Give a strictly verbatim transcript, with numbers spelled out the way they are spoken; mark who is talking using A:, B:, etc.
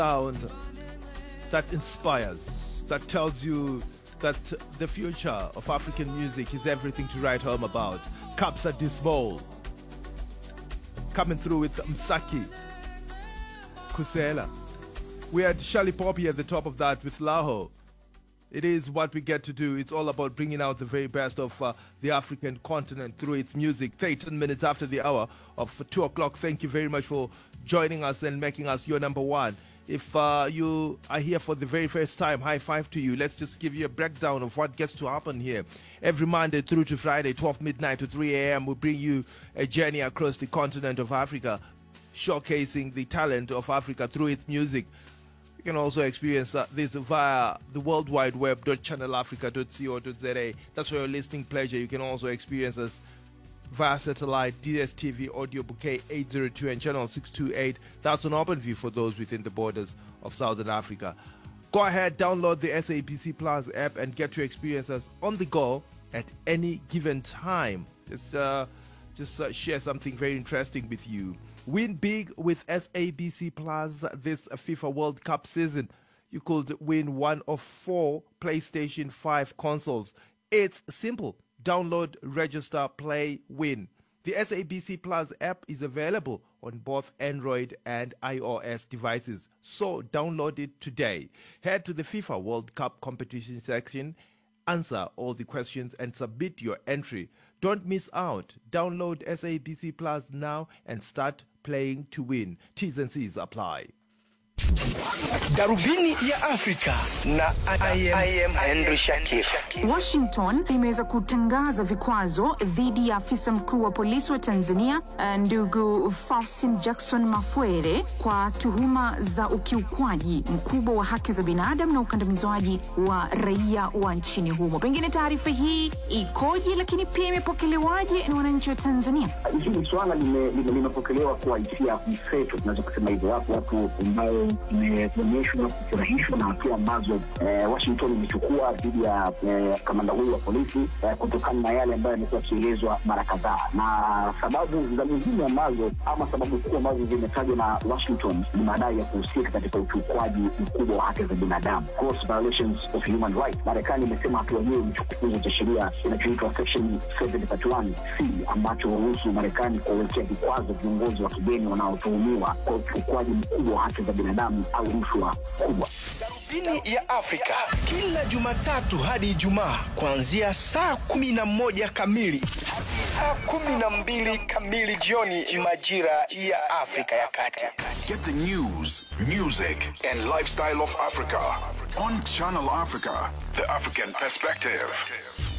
A: sound that inspires, that tells you that the future of African music is everything to write home about. Kabza De Small coming through with Msaki Kusela. We had Shali Poppy at the top of that with Laho. It is what we get to do. It's all about bringing out the very best of uh, the African continent through its music. thirteen minutes after the hour of two o'clock. Thank you very much for joining us and making us your number one. If uh, you are here for the very first time, high five to you. Let's just give you a breakdown of what gets to happen here. Every Monday through to Friday, twelve midnight to three a.m., we bring you a journey across the continent of Africa, showcasing the talent of Africa through its music. You can also experience uh, this via the World Wide Web dot channel africa dot co dot za. That's for your listening pleasure. You can also experience us via satellite, D S T V, audio bouquet eight oh two and channel six twenty-eight. That's an open view for those within the borders of Southern Africa. Go ahead, download the S A B C Plus app and get to experience us on the go at any given time. Just, uh, just uh, share something very interesting with you. Win big with S A B C Plus this FIFA World Cup season. You could win one of four PlayStation five consoles. It's simple. Download, register, play, win. The S A B C Plus app is available on both Android and iOS devices, so download it today. Head to the FIFA World Cup competition section, answer all the questions and submit your entry. Don't miss out. Download S A B C Plus now and start playing to win. T's and C's apply.
B: Darubini ya Afrika na I am, I am Henry Shakif.
C: Washington imeweza kutangaza vikwazo dhidi ya afisa mkuu wa polisi wa Tanzania ndugu Faustin Jackson Mafuere kwa tuhuma za ukiukwaji mkubwa wa haki za binadamu na ukandamizaji wa raia wa nchini humo. Pengine taarifa hii ikoje, lakini pia imepokelewaje na wananchi wa Tanzania?
D: Hili swala limepokelewa kwa hisia mseto, tunaweza kusema hivyo. Wapo watu ambao imeonyeshwa kufurahishwa na hatua ambazo eh, Washington imechukua dhidi ya eh, kamanda huyu wa polisi eh, kutokana na yale ambayo yamekuwa yakielezwa mara kadhaa. Na sababu za muhimu ambazo ama sababu kuu ambazo zimetajwa na Washington ni madai ya kuhusika katika ukiukwaji mkubwa wa haki za binadamu, gross violations of human rights. Marekani imesema hatua hiyo ni kifungu cha sheria kinachoitwa section seven thirty-one C ambacho huruhusu Marekani kuwekea vikwazo viongozi wa kigeni wanaotuhumiwa kwa ukiukwaji mkubwa wa haki za binadamu au rushwa kubwa.
B: Darubini ya Afrika kila Jumatatu hadi Ijumaa kuanzia saa kumi na moja kamili hadi saa kumi na mbili kamili jioni majira ya Afrika ya Kati.
E: Get the news, music and lifestyle of Africa on Channel Africa, the African perspective.